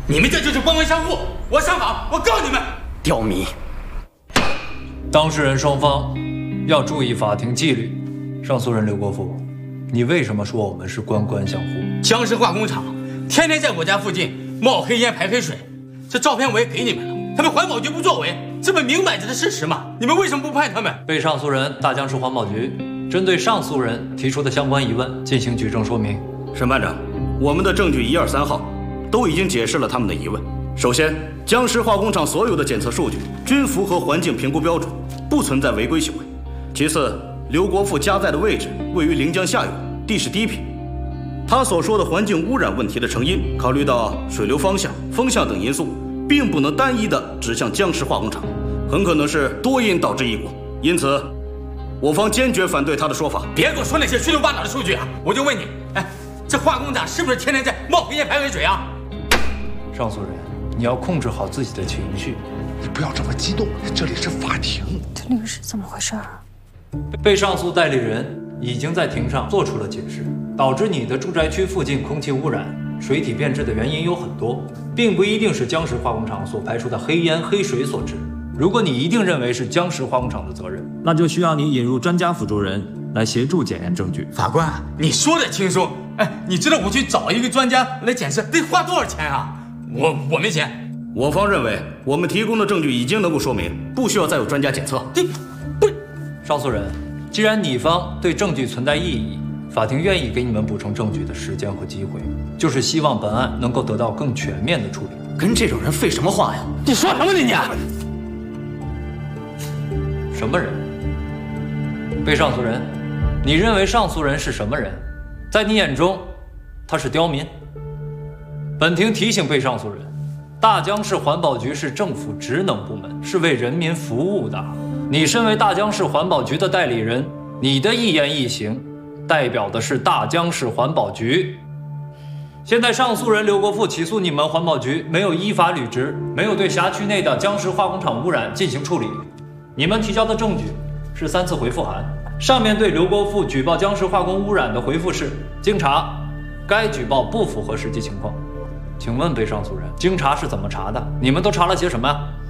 你们这就是官官相护！我上访，我告你们！ 刁民！ 当事人双方要注意法庭纪律。上诉人刘国富，你为什么说我们是官官相护？ 僵尸化工厂天天在我家附近冒黑烟排黑水，这照片我也给你们了。他们环保局不作为，这不明摆着的事实吗？你们为什么不判他们？ 被上诉人大僵尸环保局针对上诉人提出的相关疑问进行举证说明。 审判长，我们的证据1、2、3号都已经解释了他们的疑问。首先，僵尸化工厂所有的检测数据均符合环境评估标准，不存在违规行为。其次，刘国富家在的位置位于临江下游，地势低平。他所说的环境污染问题的成因，考虑到水流方向、风向等因素，并不能单一的指向僵尸化工厂，很可能是多因导致一果。因此，我方坚决反对他的说法。 别给我说那些虚头巴脑的数据啊！我就问你，哎，这化工厂是不是天天在冒黑烟排黑水啊？ 上诉人，你要控制好自己的情绪。 你不要这么激动，这里是法庭。 这律师怎么回事啊？ 被上诉代理人已经在庭上做出了解释，导致你的住宅区附近空气污染、水体变质的原因有很多，并不一定是僵尸化工厂所排出的黑烟黑水所致。如果你一定认为是僵尸化工厂的责任， 那就需要你引入专家辅助人来协助检验证据。 法官，你说的轻松，哎，你知道我去找一个专家来检测得花多少钱啊？我没钱。 我方认为，我们提供的证据已经能够说明，不需要再有专家检测。 上诉人，既然你方对证据存在异议，法庭愿意给你们补充证据的时间和机会，就是希望本案能够得到更全面的处理。 跟这种人废什么话呀？ 你说什么呢你？ 什么人？被上诉人，你认为上诉人是什么人？在你眼中，他是刁民？本庭提醒被上诉人，大江市环保局是政府职能部门，是为人民服务的。你身为大江市环保局的代理人，你的一言一行代表的是大江市环保局。现在上诉人刘国富起诉你们环保局没有依法履职，没有对辖区内的僵尸化工厂污染进行处理。你们提交的证据是3次回复函，上面对刘国富举报僵尸化工污染的回复是：经查，该举报不符合实际情况。请问被上诉人，经查是怎么查的？你们都查了些什么呀？